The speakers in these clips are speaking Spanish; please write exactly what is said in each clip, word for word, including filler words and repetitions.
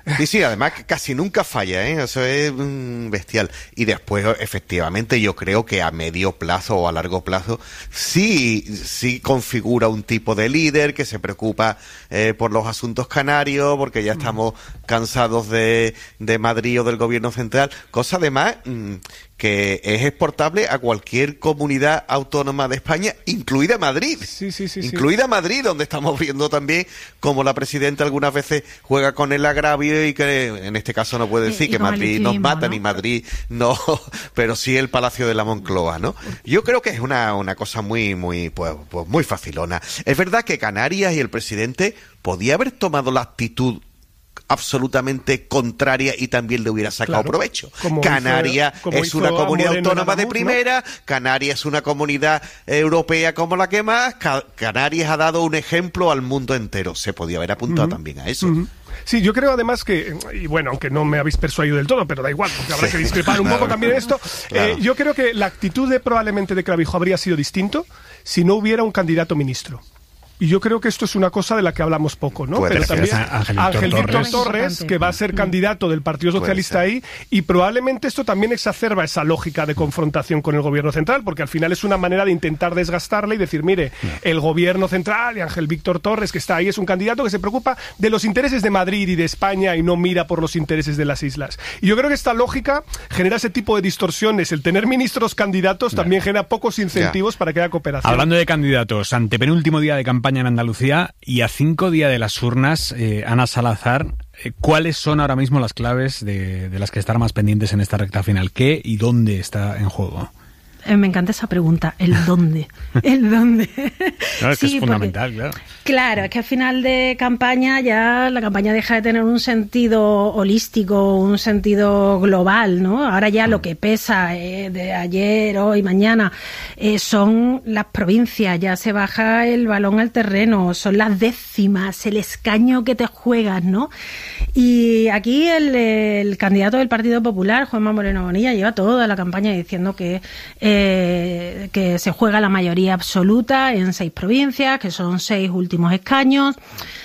Sí, sí, además que casi nunca falla, ¿eh? Eso es mm, bestial. Y después, efectivamente, yo creo que a medio plazo o a largo plazo sí, sí configura un tipo de líder que se preocupa eh, por los asuntos canarios, porque ya estamos cansados de, de Madrid o del gobierno central. Cosa además mm, que es exportable a cualquier comunidad autónoma de España, incluida Madrid. Sí, sí, sí, incluida sí. Madrid, donde estamos viendo también cómo la presidenta algunas veces juega con el agravio y que en este caso no puede decir y que Madrid nos mata, ¿no? Ni Madrid no, pero sí el Palacio de la Moncloa, ¿no? Yo creo que es una, una cosa muy, muy, pues, pues muy facilona. Es verdad que Canarias y el presidente podía haber tomado la actitud absolutamente contraria y también le hubiera sacado claro, provecho. Como Canarias hizo, como es una comunidad Moreno autónoma de Adamuz, primera, ¿no? Canarias es una comunidad europea como la que más, Ca- Canarias ha dado un ejemplo al mundo entero. Se podía haber apuntado uh-huh. también a eso. Uh-huh. Sí, yo creo además que, y bueno, aunque no me habéis persuadido del todo, pero da igual, porque habrá sí. que discrepar un claro. poco también en esto, claro. eh, yo creo que la actitud de probablemente de Clavijo habría sido distinto si no hubiera un candidato ministro. Y yo creo que esto es una cosa de la que hablamos poco, ¿no? Puede Pero ser. también Ángel, Ángel Víctor Víctor Torres, Torres, que va a ser candidato del Partido Socialista ahí, y probablemente esto también exacerba esa lógica de confrontación con el gobierno central, porque al final es una manera de intentar desgastarle y decir, mire, no. el gobierno central y Ángel Víctor Torres, que está ahí, es un candidato que se preocupa de los intereses de Madrid y de España y no mira por los intereses de las islas. Y yo creo que esta lógica genera ese tipo de distorsiones. El tener ministros candidatos no. también genera pocos incentivos ya. para que haya cooperación. Hablando de candidatos, antepenúltimo día de campaña en Andalucía, y a cinco días de las urnas, eh, Ana Salazar, eh, ¿cuáles son ahora mismo las claves de, de las que estar más pendientes en esta recta final? ¿Qué y dónde está en juego? Eh, me encanta esa pregunta, el dónde, el dónde. Claro, es sí, que es fundamental, porque, claro. Claro, es que al final de campaña ya la campaña deja de tener un sentido holístico, un sentido global, ¿no? Ahora ya mm. lo que pesa eh, de ayer, hoy, mañana, eh, son las provincias, ya se baja el balón al terreno, son las décimas, el escaño que te juegas, ¿no? Y aquí el, el candidato del Partido Popular, Juanma Moreno Bonilla, lleva toda la campaña diciendo que eh, que se juega la mayoría absoluta en seis provincias, que son seis últimos escaños.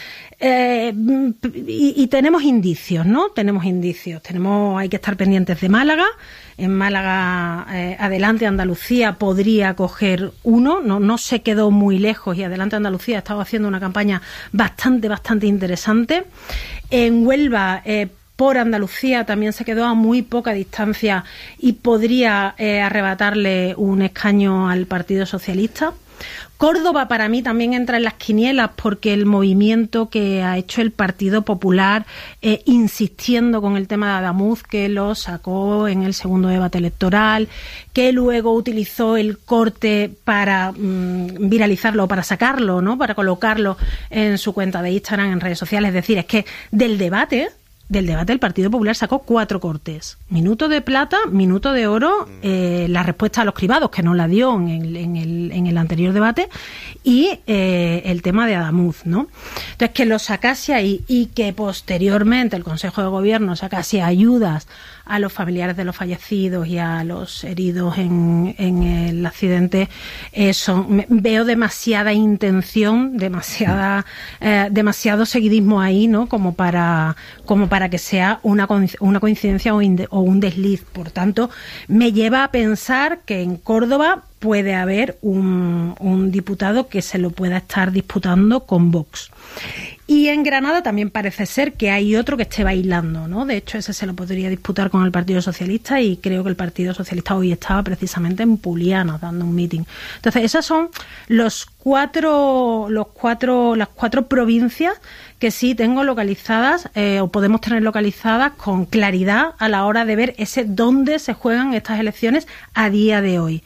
Eh, y, y tenemos indicios, ¿no? Tenemos indicios. Tenemos, hay que estar pendientes de Málaga. En Málaga, eh, Adelante Andalucía podría coger uno, no, no se quedó muy lejos y Adelante Andalucía ha estado haciendo una campaña bastante, bastante interesante. En Huelva, eh, por Andalucía también se quedó a muy poca distancia y podría eh, arrebatarle un escaño al Partido Socialista. Córdoba para mí también entra en las quinielas porque el movimiento que ha hecho el Partido Popular eh, insistiendo con el tema de Adamuz, que lo sacó en el segundo debate electoral, que luego utilizó el corte para mmm, viralizarlo, para sacarlo, ¿no? Para colocarlo en su cuenta de Instagram, en redes sociales. Es decir, es que del debate... Del debate el Partido Popular sacó cuatro cortes. Minuto de plata, minuto de oro, eh, la respuesta a los cribados, que no la dio en el, en el, en el anterior debate, y eh, el tema de Adamuz, ¿no? Entonces, que lo sacase ahí y que posteriormente el Consejo de Gobierno sacase ayudas a los familiares de los fallecidos y a los heridos en, en el accidente, eso, me, veo demasiada intención, demasiada, eh, demasiado seguidismo ahí, ¿no? Como para, como para que sea una, una coincidencia o, inde, o un desliz. Por tanto, me lleva a pensar que en Córdoba puede haber un, un diputado que se lo pueda estar disputando con Vox. Y en Granada también parece ser que hay otro que esté bailando, ¿no? De hecho, ese se lo podría disputar con el Partido Socialista y creo que el Partido Socialista hoy estaba precisamente en Puliana dando un meeting. Entonces, esas son los cuatro, los cuatro, las cuatro provincias que sí tengo localizadas eh, o podemos tener localizadas con claridad a la hora de ver ese dónde se juegan estas elecciones a día de hoy.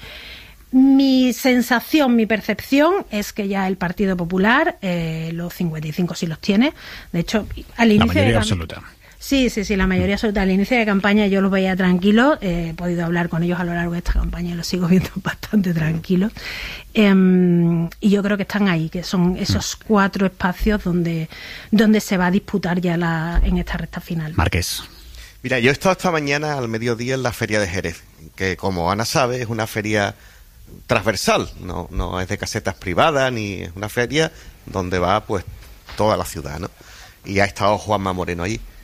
Mi sensación, mi percepción es que ya el Partido Popular eh, los cincuenta y cinco sí los tiene. De hecho, al inicio... La mayoría de absoluta. Sí, sí, sí, la mayoría absoluta. Al inicio de campaña yo los veía tranquilos. Eh, he podido hablar con ellos a lo largo de esta campaña y los sigo viendo bastante tranquilos. Eh, y yo creo que están ahí, que son esos cuatro espacios donde, donde se va a disputar ya la, en esta recta final. Márquez. Mira, yo he estado esta mañana al mediodía en la Feria de Jerez, que como Ana sabe es una feria transversal, no, no es de casetas privadas, ni es una feria donde va pues toda la ciudad, ¿no? Y ha estado Juanma Moreno allí.